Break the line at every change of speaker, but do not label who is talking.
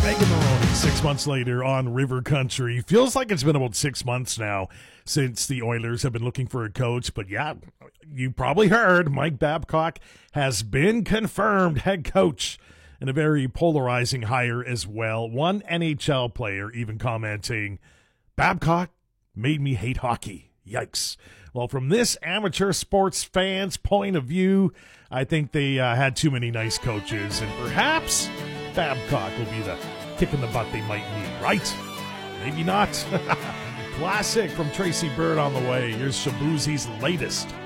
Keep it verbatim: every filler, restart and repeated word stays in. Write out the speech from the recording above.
Megan Maroney, six months later on River Country. Feels like it's been about six months now since the Oilers have been looking for a coach. But yeah, you probably heard Mike Babcock has been confirmed head coach in a very polarizing hire as well. One N H L player even commenting, Babcock made me hate hockey. Yikes. Well, from this amateur sports fan's point of view, I think they uh, had too many nice coaches, and perhaps Babcock will be the kick in the butt they might need, right? Maybe not. Classic from Tracy Bird on the way. Here's Shabuzi's latest.